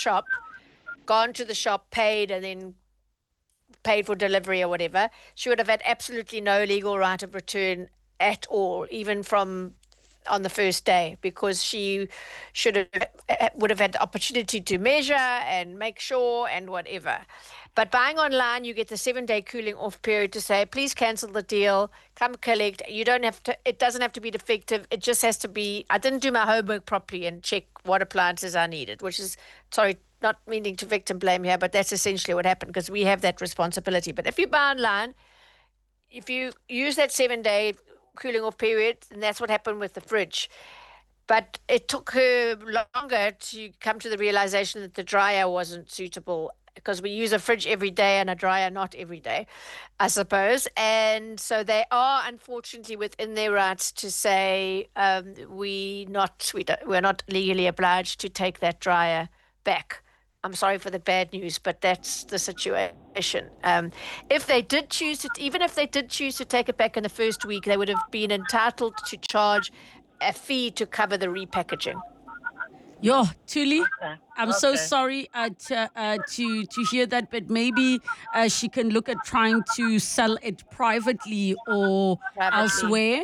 shop, gone to the shop, paid, and then paid for delivery or whatever, she would have had absolutely no legal right of return at all, even from on the first day, because she would have had the opportunity to measure and make sure and whatever. But buying online, you get the 7-day cooling off period to say, please cancel the deal, come collect. You don't have to, it doesn't have to be defective. It just has to be, I didn't do my homework properly and check what appliances I needed, which is, sorry, not meaning to victim blame here, but that's essentially what happened, because we have that responsibility. But if you buy online, if you use that 7-day cooling off period, and that's what happened with the fridge. But it took her longer to come to the realization that the dryer wasn't suitable, because we use a fridge every day and a dryer not every day, I suppose. And so they are unfortunately within their rights to say we're not legally obliged to take that dryer back. I'm sorry for the bad news, but that's the situation. If they did choose it, even if they did choose to take it back in the first week, they would have been entitled to charge a fee to cover the repackaging. Yo, Thuli, I'm so sorry to hear that, but maybe she can look at trying to sell it privately or elsewhere,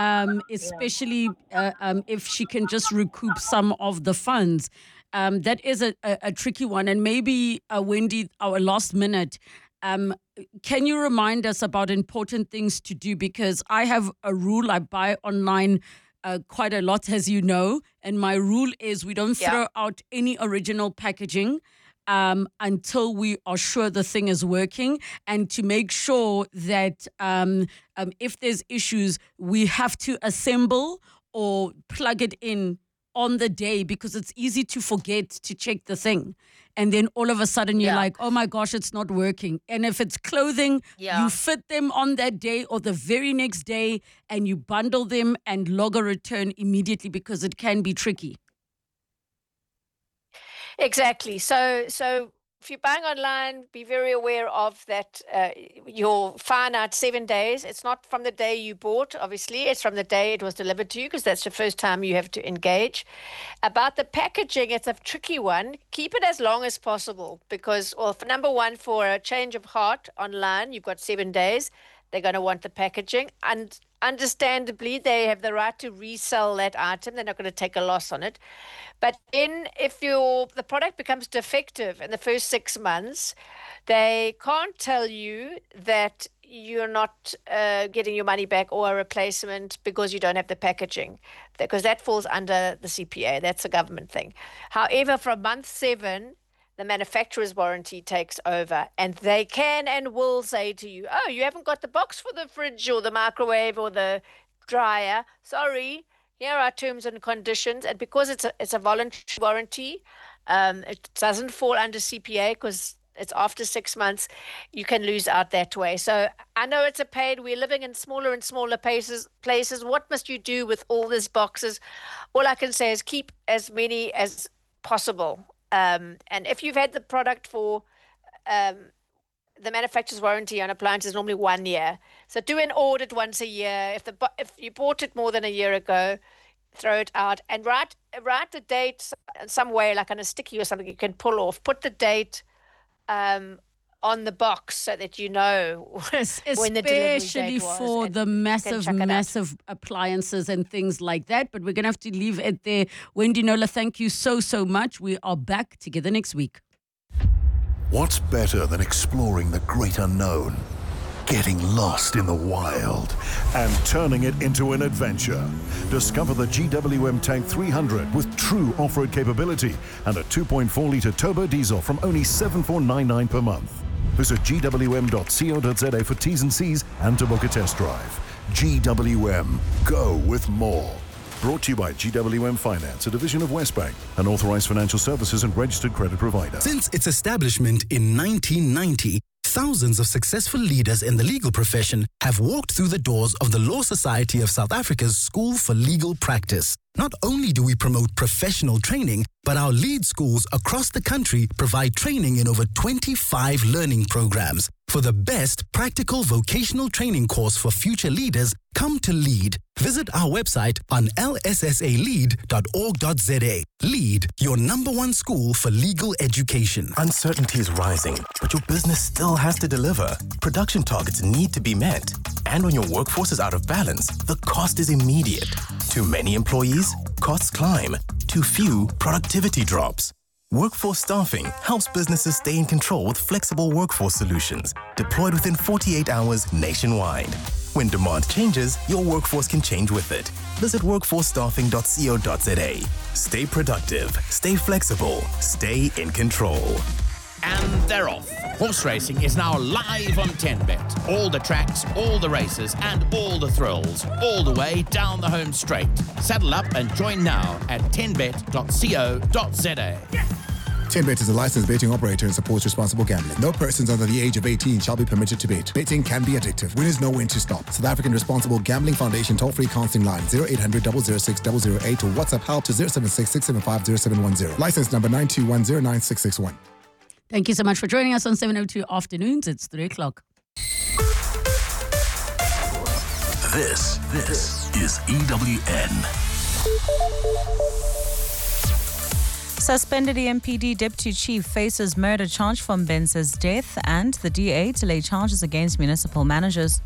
especially if she can just recoup some of the funds. That is a tricky one. And maybe, Wendy, our last minute, can you remind us about important things to do? Because I have a rule, I buy online quite a lot, as you know, and my rule is we don't throw out any original packaging until we are sure the thing is working, and to make sure that if there's issues, we have to assemble or plug it in on the day, because it's easy to forget to check the thing. And then all of a sudden you're like, oh my gosh, it's not working. And if it's clothing, you fit them on that day or the very next day, and you bundle them and log a return immediately, because it can be tricky. Exactly. So if you're buying online, be very aware of that. Your finite 7 days. It's not from the day you bought, obviously. It's from the day it was delivered to you, because that's the first time you have to engage. About the packaging, it's a tricky one. Keep it as long as possible, because, well, for number one, for a change of heart online, you've got 7 days. They're going to want the packaging. And understandably, they have the right to resell that item. They're not going to take a loss on it. But then if the product becomes defective in the first 6 months, they can't tell you that you're not getting your money back or a replacement because you don't have the packaging, because that falls under the CPA. That's a government thing. However, from month 7, the manufacturer's warranty takes over, and they can and will say to you, oh, you haven't got the box for the fridge or the microwave or the dryer. Sorry, here are terms and conditions. And because it's a voluntary warranty, it doesn't fall under CPA, because it's after 6 months, you can lose out that way. So I know it's a pain. We're living in smaller and smaller places. What must you do with all these boxes? All I can say is keep as many as possible. And if you've had the product for the manufacturer's warranty on appliances, normally 1 year. So do an audit once a year. If you bought it more than a year ago, throw it out and write the date some way, like on a sticky or something you can pull off. Put the date on the box so that you know when the delivery date was. Especially for the massive appliances and things like that. But we're going to have to leave it there. Wendy Knowler, thank you so much. We are back together next week. What's better than exploring the great unknown? Getting lost in the wild and turning it into an adventure. Discover the GWM Tank 300 with true off-road capability and a 2.4-litre turbo diesel from only $7,499 per month. Visit gwm.co.za for T's and C's and to book a test drive. GWM. Go with more. Brought to you by GWM Finance, a division of Westbank, an authorized financial services and registered credit provider. Since its establishment in 1990, thousands of successful leaders in the legal profession have walked through the doors of the Law Society of South Africa's School for Legal Practice. Not only do we promote professional training, but our lead schools across the country provide training in over 25 learning programs. For the best practical vocational training course for future leaders, come to LEAD. Visit our website on lssalead.org.za. LEAD, your #1 school for legal education. Uncertainty is rising, but your business still has to deliver. Production targets need to be met. And when your workforce is out of balance, the cost is immediate. Too many employees? Costs climb. Too few? Productivity drops. Workforce Staffing helps businesses stay in control with flexible workforce solutions deployed within 48 hours nationwide. When demand changes, your workforce can change with it. Visit workforcestaffing.co.za. Stay productive, stay flexible, stay in control. And they're off. Horse racing is now live on 10Bet. All the tracks, all the races, and all the thrills, all the way down the home straight. Saddle up and join now at 10bet.co.za. 10Bet is a licensed betting operator and supports responsible gambling. No persons under the age of 18 shall be permitted to bet. Betting can be addictive. Winners know when to stop. South African Responsible Gambling Foundation toll-free counseling line 0800 006 008 or WhatsApp help to 076 675 0710. License number 921096661. Thank you so much for joining us on 702 Afternoons. It's 3 o'clock. This is EWN. Suspended EMPD Deputy Chief faces murder charge from Mbense's death, and the DA to lay charges against municipal managers.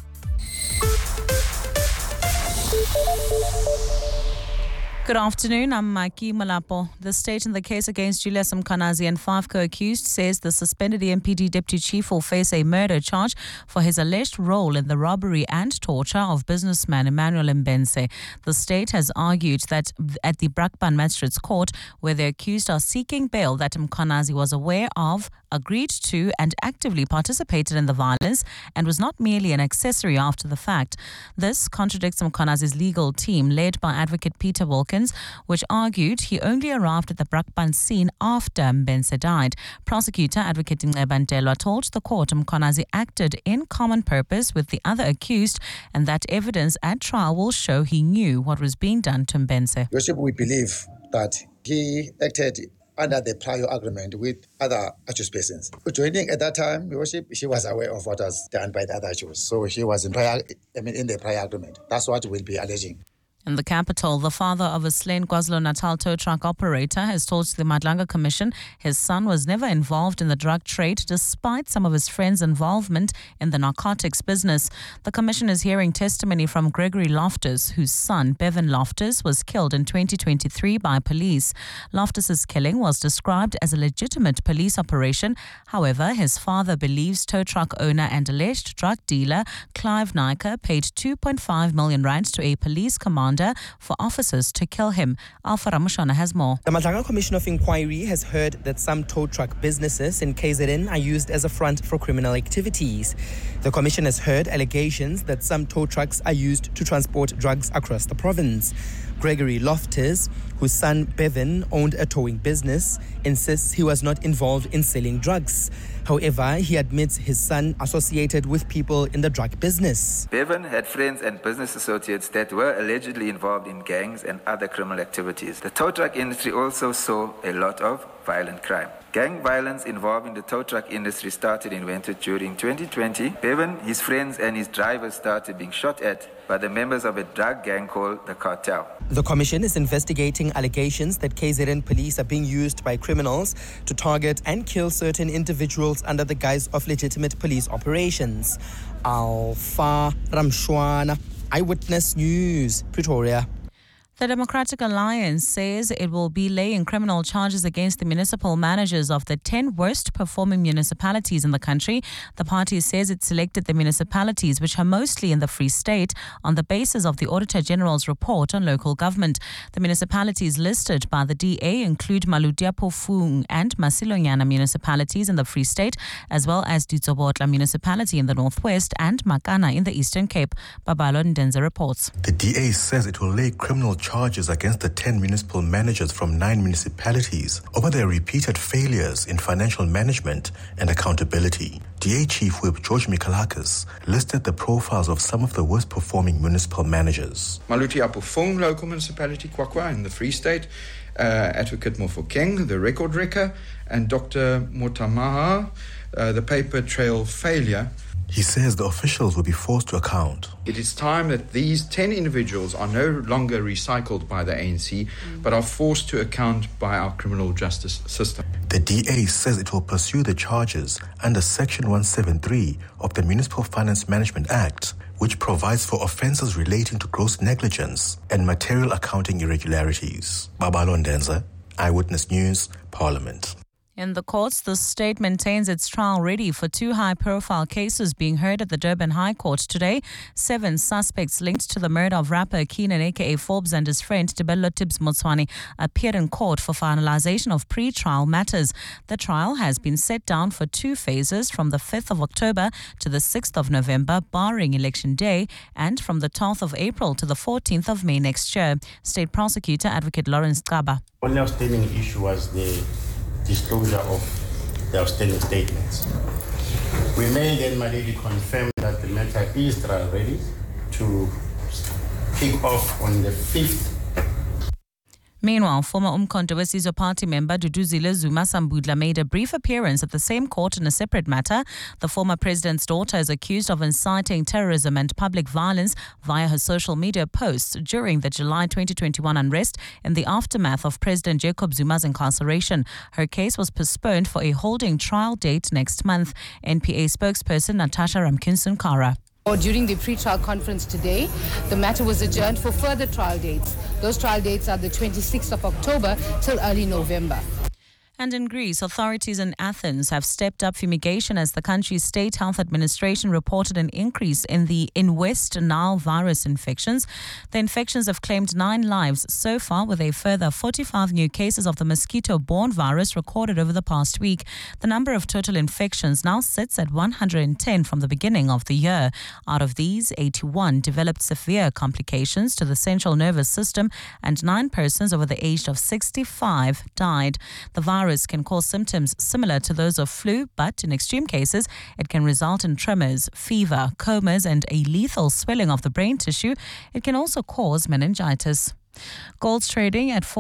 Good afternoon, I'm Maiki Malapo. The state in the case against Julius Mkhwanazi and 5 co-accused says the suspended EMPD deputy chief will face a murder charge for his alleged role in the robbery and torture of businessman Emmanuel Mbense. The state has argued that at the Brakpan Magistrates Court, where the accused are seeking bail, that Mkhwanazi was aware of, agreed to and actively participated in the violence and was not merely an accessory after the fact. This contradicts Mkhwanazi's legal team led by advocate Peter Wilkins, which argued he only arrived at the Brakpan scene after Mbense died. Prosecutor advocate Ncebantelwa told the court Mkhwanazi acted in common purpose with the other accused and that evidence at trial will show he knew what was being done to Mbense. Worship, we believe that he acted under the prior agreement with other accused persons. Joining at that time, Worship, she was aware of what was done by the other accused. So he was in the prior agreement. That's what we'll be alleging. In the capital, the father of a slain KwaZulu-Natal tow truck operator has told the Madlanga Commission his son was never involved in the drug trade despite some of his friends' involvement in the narcotics business. The commission is hearing testimony from Gregory Loftus, whose son, Bevan Loftus, was killed in 2023 by police. Loftus's killing was described as a legitimate police operation. However, his father believes tow truck owner and alleged drug dealer Clive Naiker paid 2.5 million rand to a police commander for officers to kill him. Alpha Ramushana has more. The Madlanga Commission of Inquiry has heard that some tow truck businesses in KZN are used as a front for criminal activities. The commission has heard allegations that some tow trucks are used to transport drugs across the province. Gregory Loftus, whose son Bevan owned a towing business, insists he was not involved in selling drugs. However, he admits his son associated with people in the drug business. Bevan had friends and business associates that were allegedly involved in gangs and other criminal activities. The tow truck industry also saw a lot of violent crime. Gang violence involving the tow truck industry started in Wentworth during 2020. Bevan, his friends and his drivers started being shot at by the members of a drug gang called the Cartel. The commission is investigating allegations that KZN police are being used by criminals to target and kill certain individuals under the guise of legitimate police operations. Alpha Ramshwana, Eyewitness News, Pretoria. The Democratic Alliance says it will be laying criminal charges against the municipal managers of the 10 worst performing municipalities in the country. The party says it selected the municipalities, which are mostly in the Free State, on the basis of the Auditor General's report on local government. The municipalities listed by the DA include Maludiapofung and Masilonyana municipalities in the Free State, as well as Ditsobotla municipality in the Northwest and Makana in the Eastern Cape. Babalo Ndenza reports. The DA says it will lay criminal charges against the 10 municipal managers from 9 municipalities over their repeated failures in financial management and accountability. DA Chief Whip George Mikalakis listed the profiles of some of the worst performing municipal managers. Maludiapofung local municipality, Kwakwa in the Free State, Advocate Mofokeng, the record wrecker, and Dr. Motamaha, the paper trail failure. He says the officials will be forced to account. It is time that these 10 individuals are no longer recycled by the ANC, but are forced to account by our criminal justice system. The DA says it will pursue the charges under Section 173 of the Municipal Finance Management Act, which provides for offences relating to gross negligence and material accounting irregularities. Babalo Ndenza, Eyewitness News, Parliament. In the courts, the state maintains its trial ready for 2 high-profile cases being heard at the Durban High Court today. 7 suspects linked to the murder of rapper Keenan aka Forbes and his friend Tebello Tibbs Motswane appeared in court for finalization of pre-trial matters. The trial has been set down for 2 phases from the 5th of October to the 6th of November, barring Election Day, and from the 12th of April to the 14th of May next year. State Prosecutor Advocate Lawrence Kaba. One outstanding issue was the disclosure of the outstanding statements. We may then, my lady, confirm that the matter is trial ready to kick off on the 5th. Meanwhile, former Umkhonto weSizwe Party member Duduzile Zuma Sambudla made a brief appearance at the same court in a separate matter. The former president's daughter is accused of inciting terrorism and public violence via her social media posts during the July 2021 unrest in the aftermath of President Jacob Zuma's incarceration. Her case was postponed for a holding trial date next month. NPA spokesperson Natasha Ramkinson-Kara. During the pre-trial conference today, the matter was adjourned for further trial dates. Those trial dates are the 26th of October till early November. And in Greece, authorities in Athens have stepped up fumigation as the country's state health administration reported an increase in West Nile virus infections. The infections have claimed 9 lives so far, with a further 45 new cases of the mosquito-borne virus recorded over the past week. The number of total infections now sits at 110 from the beginning of the year. Out of these, 81 developed severe complications to the central nervous system, and 9 persons over the age of 65 died. The virus can cause symptoms similar to those of flu, but in extreme cases, it can result in tremors, fever, comas, and a lethal swelling of the brain tissue. It can also cause meningitis. Gold's trading at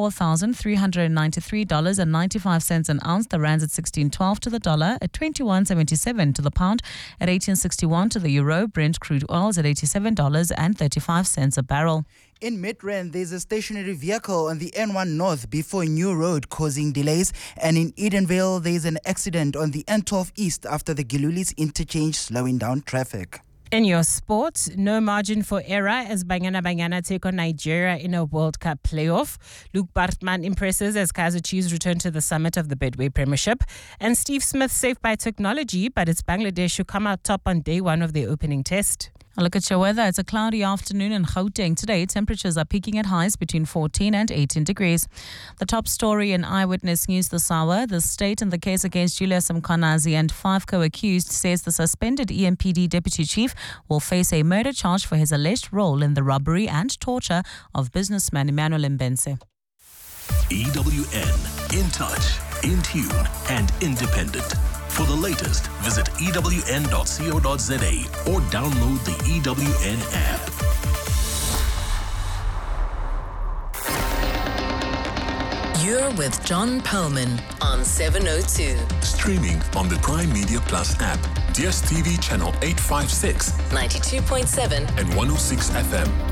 $4,393.95 an ounce. The rand's at 16.12 to the dollar, at 21.77 to the pound, at 18.61 to the euro. Brent crude oil is at $87.35 a barrel. In Midrand, there's a stationary vehicle on the N1 North before New Road causing delays. And in Edenville, there's an accident on the N12 East after the Gilulis interchange, slowing down traffic. In your sports, no margin for error as Banyana take on Nigeria in a World Cup playoff. Luke Bartman impresses as Kaizer Chiefs return to the summit of the Betway Premiership. And Steve Smith safe by technology, but it's Bangladesh who come out top on day 1 of their opening test. A look at your weather. It's a cloudy afternoon in Gauteng. Today, temperatures are peaking at highs between 14 and 18 degrees. The top story in Eyewitness News this hour: the state in the case against Julius Mkhwanazi and 5 co-accused says the suspended EMPD deputy chief will face a murder charge for his alleged role in the robbery and torture of businessman Emmanuel Mbense. EWN, in touch, in tune and independent. For the latest, visit ewn.co.za or download the EWN app. You're with John Perlman on 702. Streaming on the Prime Media Plus app, DSTV channel 856, 92.7 and 106 FM.